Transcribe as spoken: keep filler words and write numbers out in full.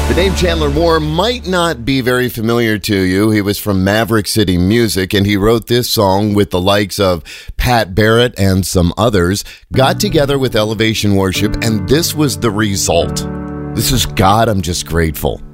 The name Chandler Moore might not be very familiar to you. He was from Maverick City Music, and he wrote this song with the likes of Pat Barrett and some others, got together with Elevation Worship, and this was the result. This is God, I'm Just Grateful.